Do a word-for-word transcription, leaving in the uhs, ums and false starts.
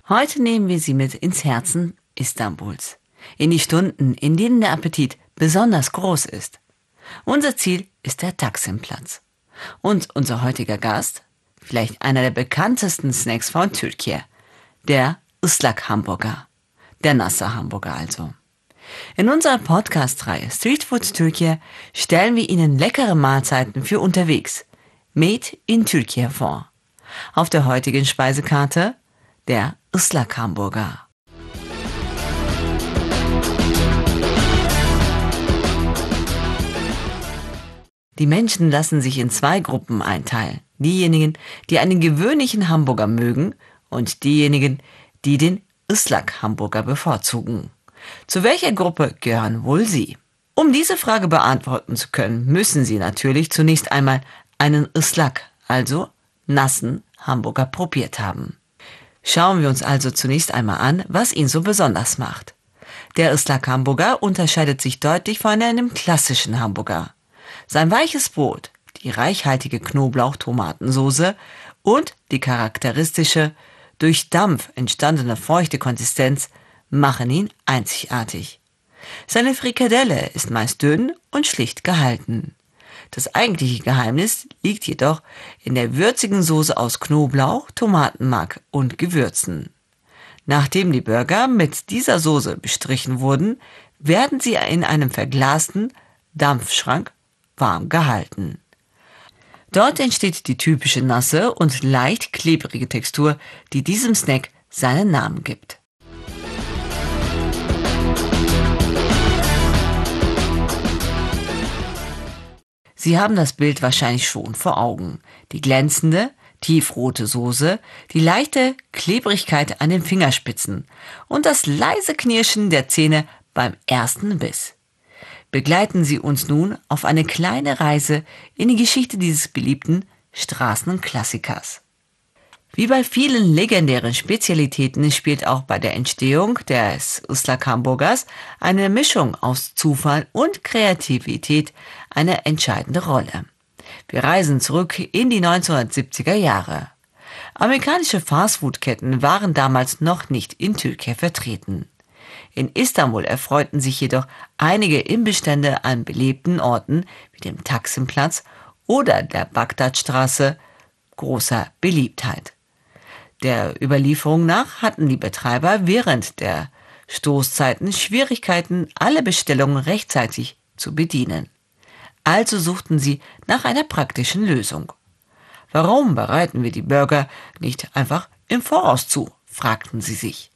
Heute nehmen wir Sie mit ins Herzen Istanbuls, in die Stunden, in denen der Appetit besonders groß ist. Unser Ziel ist der Taksimplatz. Und unser heutiger Gast, vielleicht einer der bekanntesten Snacks von Türkei, der Islak Hamburger, der nasse Hamburger also. In unserer Podcast-Reihe Street Food Türkei stellen wir Ihnen leckere Mahlzeiten für unterwegs, made in Türkei vor. Auf der heutigen Speisekarte der Islak Hamburger. Die Menschen lassen sich in zwei Gruppen einteilen. Diejenigen, die einen gewöhnlichen Hamburger mögen und diejenigen, die den Islak Hamburger bevorzugen. Zu welcher Gruppe gehören wohl Sie? Um diese Frage beantworten zu können, müssen Sie natürlich zunächst einmal einen Islak, also nassen Hamburger probiert haben. Schauen wir uns also zunächst einmal an, was ihn so besonders macht. Der Islak Hamburger unterscheidet sich deutlich von einem klassischen Hamburger. Sein weiches Brot, die reichhaltige Knoblauch-Tomatensoße und die charakteristische, durch Dampf entstandene feuchte Konsistenz machen ihn einzigartig. Seine Frikadelle ist meist dünn und schlicht gehalten. Das eigentliche Geheimnis liegt jedoch in der würzigen Soße aus Knoblauch, Tomatenmark und Gewürzen. Nachdem die Burger mit dieser Soße bestrichen wurden, werden sie in einem verglasten Dampfschrank warm gehalten. Dort entsteht die typische nasse und leicht klebrige Textur, die diesem Snack seinen Namen gibt. Sie haben das Bild wahrscheinlich schon vor Augen. Die glänzende, tiefrote Soße, die leichte Klebrigkeit an den Fingerspitzen und das leise Knirschen der Zähne beim ersten Biss. Begleiten Sie uns nun auf eine kleine Reise in die Geschichte dieses beliebten Straßenklassikers. Wie bei vielen legendären Spezialitäten spielt auch bei der Entstehung des Islak Hamburgers eine Mischung aus Zufall und Kreativität eine entscheidende Rolle. Wir reisen zurück in die neunzehnhundertsiebziger Jahre. Amerikanische Fastfood-Ketten waren damals noch nicht in Türkei vertreten. In Istanbul erfreuten sich jedoch einige Imbissstände an belebten Orten wie dem Taksimplatz oder der Bagdadstraße großer Beliebtheit. Der Überlieferung nach hatten die Betreiber während der Stoßzeiten Schwierigkeiten, alle Bestellungen rechtzeitig zu bedienen. Also suchten sie nach einer praktischen Lösung. Warum bereiten wir die Burger nicht einfach im Voraus zu, fragten sie sich.